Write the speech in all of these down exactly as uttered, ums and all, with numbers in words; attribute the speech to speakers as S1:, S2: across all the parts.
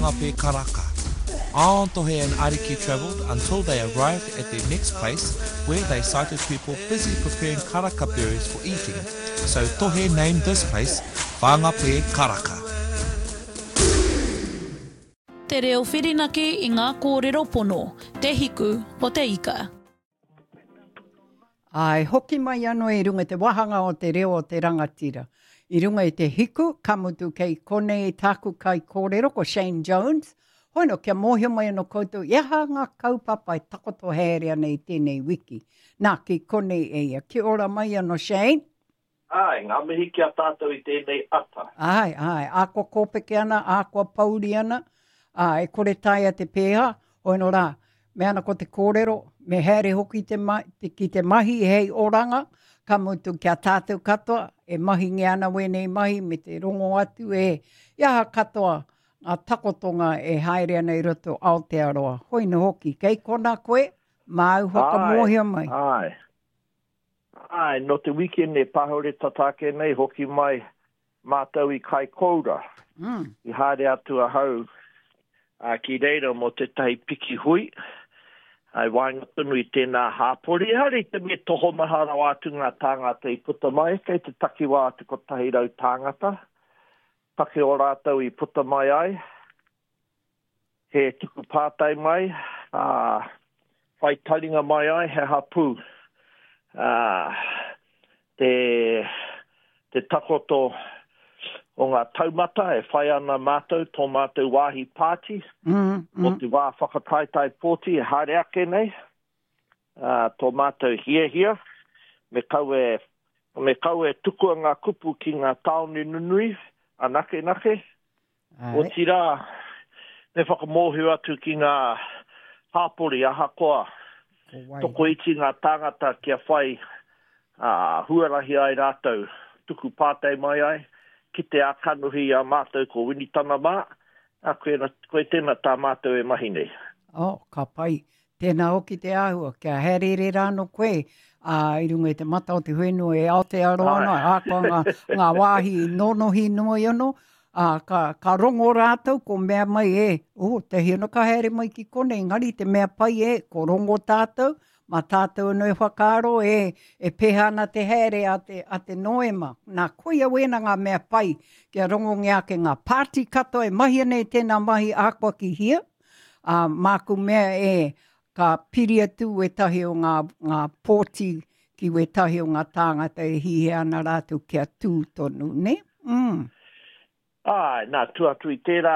S1: Ngape Karaka. Aontohe and Ariki travelled until they arrived at their next place where they sighted people busy preparing karaka berries for eating. So Tohe named this place Whangape Karaka.
S2: Te reo whirinaki i ngā kōrero pono, te hiku o te ika.
S3: Ai, hoki mai anō i runga te wahanga o te reo o te rangatira. I runga i te hiku, kamutu kei kone i tāku kai kōrero ko Shane Jones. Hoino, kia mōhio mai anō koutou, iaha ngā kaupapa i takoto hērea nei tēnei wiki. Nā, ki kone e ia. Ki ora mai anō Shane.
S4: Ai, ngā mihi kia tātou i tēnei ata.
S3: Ai, ai, ākua kōpeke ana, ākua pauri ana. Ai, kore tai a te pēha. Hoino rā, me ana ko te kōrero, me here hoki te mai, te, ki te mahi hei oranga, ka mutu kia tātou katoa, e mahi nge ana wenei mahi, me te rongo atu e, iaha katoa, a takotonga e haere ana i roto Aotearoa. Hoina hoki, kei kona koe, mau hoka mōhia mai.
S4: Ai, ai, no te weekend e pahore tatake nei, hoki mai mātou i kai koura.
S3: Mm.
S4: I haere atu a hau, a ki reira mo te tahi piki hui, ai wainga tunu i tēnā hāpori. Hari te me toho mahara atu ngā tāngata i puta mai, kei te takiwā atu ko tahi rau tāngata. Take o rātou i puta mai ai, he tuku pātai mai, uh, whai taringa mai ai, he hapū. Uh, te, te takoto o ngā taumata e whai ana mātou, tō mātou wāhi pāti,
S3: Mm, mm.
S4: o te wā whakataitai pōti e haere ake nei, uh, tō mātou hia hia, me kau e, me kau e tukua ngā kupu ki ngā taone nunui, anake nake, o tira, me whakamōhio atu ki ngā hāpori ahakoa, toko iti ngā tāngata kia whai uh, huarahi ai rātou, tuku pātai mai ai, ki te ākanuhi a mātou ko winitana mā, a koe, na, koe tēnā tā mātou e mahi nei.
S3: Oh, ka pai. Tēnā hoki te āhua, kia herere rāno koe, uh, i runga i te mata o te whenua e Aotearoa ana, ākua ngā, ngā wāhi nonohi noi ono, uh, ka, ka rongo rātou ko mea mai e, oh, te hino ka here mai ki kone, ngari te mea pai e, ko rongo tātou, ma tātou no e whakaro e, e pehana te here a te, a te noema. Nā koia wena ngā mea pai, kia rongo ngea ke ngā pāti kato e mahi nei tēnā mahi ākua ki hia, uh, māku mea e, ka piri atu e tahi o ngā, ngā pōti ki we tahi o ngā tāngata e hihe ana rātou kia tū tonu, ne? Mm.
S4: Ai, nā, tuatu i tērā,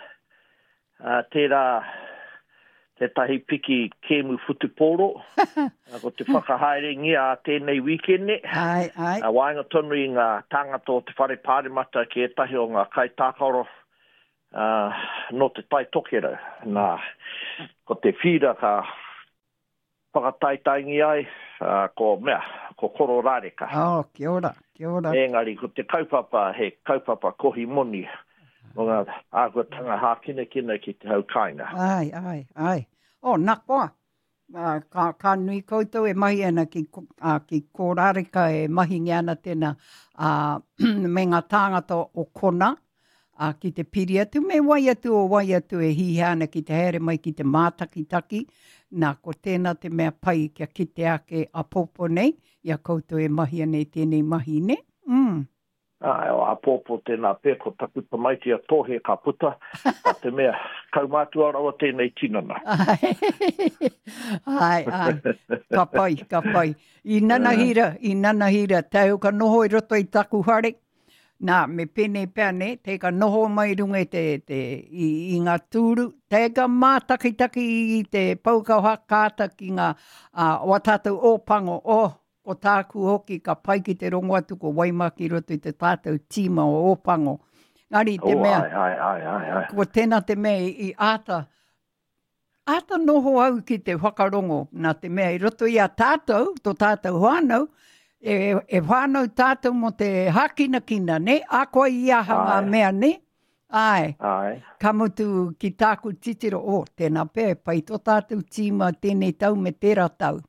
S4: uh, tērā, te tahi piki kēmu futuporo, ko te whakahaere ngia a tēnei weekend.
S3: Ai, ai.
S4: A wainga tonu i ngā tangata o te whare pāremata ki e tahi o ngā kai tākaro uh, no te tai tokero. Nā, ko te whira ka whakataitaingi ai, uh, ko mea, ko koro rāreka.
S3: Oh, kia ora, kia ora.
S4: Engari, ko te kaupapa, he kaupapa kohi moni, o ngā ākuatanga hākina kina ki te hau kaina.
S3: Ai, ai, ai. O, nā koa. Uh, ka, ka nui koutou e mahi ana ki, uh, ki kōrareka e mahi ngiana tēnā uh, me ngā tāngata o kona uh, ki te piri atu. Me wai atu o wai atu e hihi ana ki te here mai ki te mātakitaki. Nā ko tēnā te mea pai kia kite ake a popo nei. Ia koutou e mahi ana i tēnei mahi ne. Mm.
S4: Ai, o a pōpō tēnā pē, ko takuta maiti a tōhe ka puta, a te mea kaumātua rawa tēnei tinana.
S3: Ai, ai, ka pai, ka pai. I nanahira, i nanahira, tau ka noho i roto i taku hare. Nā, me pēnei pēne, te ka noho mai runga te, te, i, i ngā tūru, te ka mātakitaki i te paukau hakāta ki ngā uh, o tātou ōpango, oh, ko tāku hoki ka pai ki te rongo atu ko waimaki roto i te tātou tīma o ōpango. Ngari te
S4: oh,
S3: mea,
S4: ai, ai, ai, ai.
S3: ko tēnā te mea i, i āta, āta noho au ki te whakarongo, nā te mea i roto i a tātou, tō tātou whānau, e, e whānau tātou mo te hakina kina, ne? Ākoa i aha ngā mea, ne? Ai,
S4: ai.
S3: ka mutu ki tāku titiro, o, tēnā pē, pai tō tātou tīma tēnei tau me tērā tau.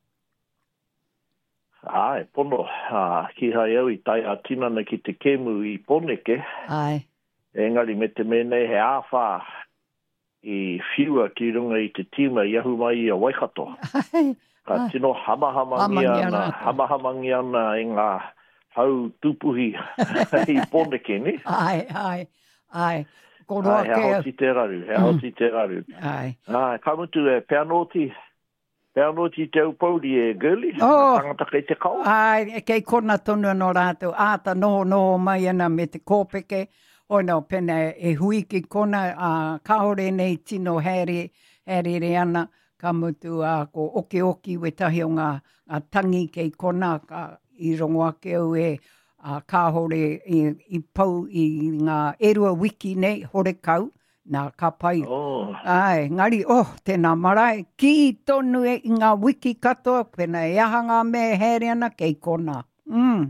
S4: Ai, pono, uh, ki hai au i tai a tinana ki te kemu i poneke.
S3: Ai.
S4: Engari me te menei he āwha i whiua ki runga i te tima i ahu mai i a Waikato. Ka tino hamahamangi ana, hamahamangi ana i ngā hau tupuhi i Poneke, ne?
S3: Ai, ai, ai. Ko roa
S4: Ai, he hoti te raru, he hoti te raru.
S3: Ai.
S4: Ai, ka mutu e peanoti, peanoti te upauri e girly,
S3: Oh.
S4: tangata kei te kau.
S3: Ai, kei kona tonu no rātou, āta noho noho mai ana me te kōpeke, oina o pena e hui ki kona, uh, kaore nei tino here, here re ana, ka mutu a uh, ko oke oki we tahi o ngā, ngā tangi kei kona, ka, i rongo ake au e, uh, kāhore i, i pau i ngā erua wiki nei, hore kau, nā ka pai.
S4: Oh.
S3: Ai, ngari, oh, tēnā marae, ki tonu e i ngā wiki katoa, pena e ahanga me here ana kei kona. Mm.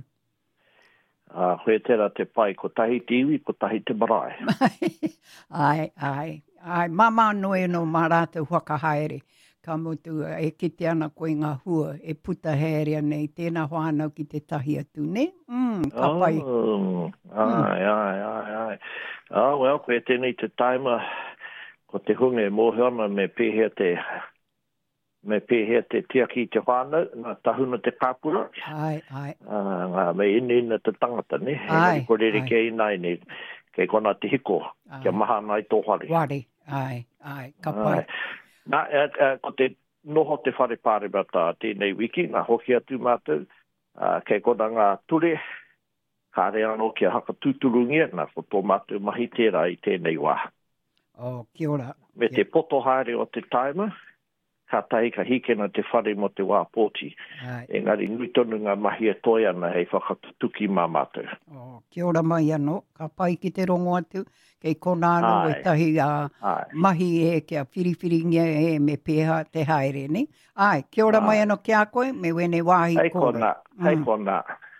S4: Uh, hoi tera te pai, ko tahi te iwi, ko tahi te marae.
S3: ai, ai, ai, mama noe no marata whakahaere. Ka mutu e kite ana koe ngā hua, e puta herea nei, tēnā whānau ki te tahi atu, ne? Mm, ka pai.
S4: Oh, ai, ai, ai, ai. Ah, well, koe tēnei te taima, ko te hunga e mōheona me pēhea te, me pēhea te tiaki te whānau, nā tahuna te kāpura.
S3: Ai, ai.
S4: Uh, ngā me ina ina te tangata, ne?
S3: Ai,
S4: e korere
S3: ai.
S4: kei nai, ne? Kei kona te hiko,
S3: Ai.
S4: kia maha nai tō whare.
S3: Ware, ai, ai, ka pai.
S4: Ai. Nā, uh, uh, ko te noho te whare pāremata tēnei wiki, ngā hoki atu mātou, uh, kei kona ngā ture, ka re anō kia haka tūturungia, nā ko tō mātou mahi tērā i tēnei wā.
S3: Oh, kia ora.
S4: Me te poto haere o te taima, ka tahi ka hikena te whare mo te wā pōti.
S3: Ai.
S4: Engari nui tonu ngā mahi e toi ana hei whakatutuki mā mātou.
S3: Oh, kia ora mai anō, ka pai ki te rongo atu, kei kona anō
S4: Ai.
S3: e tahi a
S4: Ai.
S3: mahi e kia whiriwhiringia e me pēha te haere, ne? Ai, kia ora mai anō kia koe, me wene wāhi
S4: Hei
S3: kore.
S4: kona, hei
S3: Mm.
S4: kona.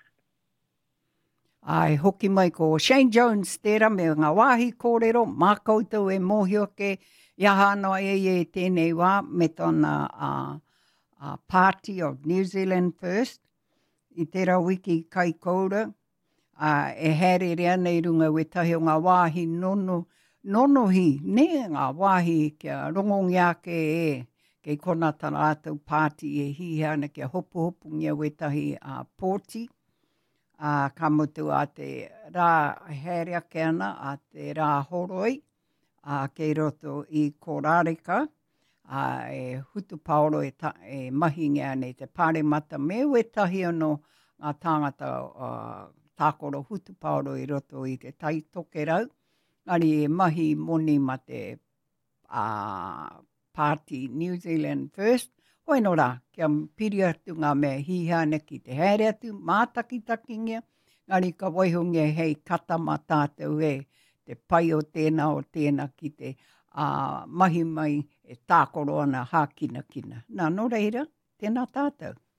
S3: Ai, hoki mai ko Shane Jones tērā me ngā wāhi kōrero, mā koutou e mōhioke, ia hāna e e tēnei wā, me tōna uh, uh, Party of New Zealand First, i tērā wiki kai koura, uh, e here rea nei runga we tahi o ngā wāhi nono, nonohi, ne ngā wāhi kia rongongi ake e, kei kona tana ātou party e hi ana kia hopu hopu ngia we tahi uh, pōti, uh, ka mutu a te rā here ake ana, a te rā horoi, uh, kei roto i Korareka, uh, e hutu paoro e, ta, e mahi ngea nei te pāre mata me we tahi ano ngā tāngata uh, tākoro hutu paoro i roto i te tai toke rau. Ari e mahi moni ma te uh, Party New Zealand First. Hoi no rā, kia piri atu ngā mea hihane ki te haere atu, mātaki-taki ngia, ngari ka waihungia hei kata ma tātou e, te pai o tēnā o tēnā ki te uh, mahi mai e tākoro ana hākina kina. Nā, no reira, tēnā tātou.